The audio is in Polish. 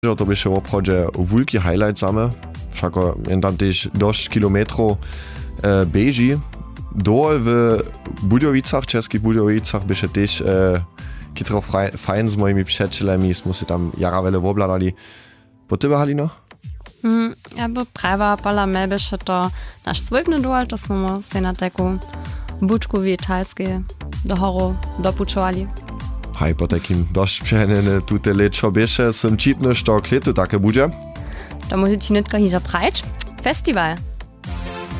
Že to by še v obchode wulki highlight same, všako jen tam tež dość kilometrów beži. Dol w Budjowicach, českých Budjowicach by še tež kitro fajn z mojimi przyjacielami, smo si tam jara vele obladali. Po tebe, Halino? Ja by prawa pola melby še to naš svojbny dol, to smo se na taku bučku vitalskiej do horu dopučovali. Haj, po takim dość przyjemnym tutaj leczo biesze, som čitny, što kletu takie budzie. To może ci nitko hiža prajč. Festival.